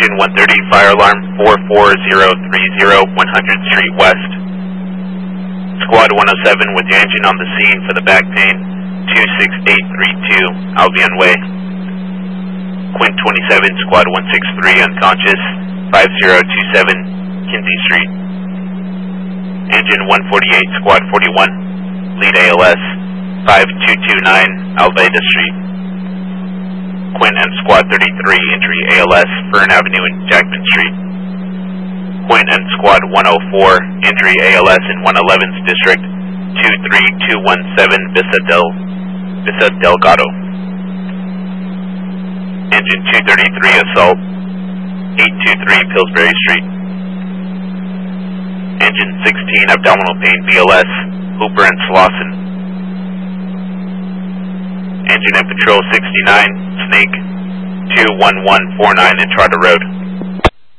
Engine 130, fire alarm 44030, 100th Street West. Squad 107 with your engine on the scene for the back pain, 26832, Albion Way. Quint 27, Squad 163, unconscious, 5027, Kinsey Street. Engine 148, Squad 41, lead ALS, 5229, Alveda Street. Quint and Squad 33, entry ALS, Fern Avenue and Jackman Street. Quint and Squad 104, entry ALS in 111th District, 23217, Vista Delgado. Engine 233, assault, 823 Pillsbury Street. Engine 16, abdominal pain, BLS, Hooper and Slauson. Engine and Patrol 69, Snake, 21149 Entrada Road.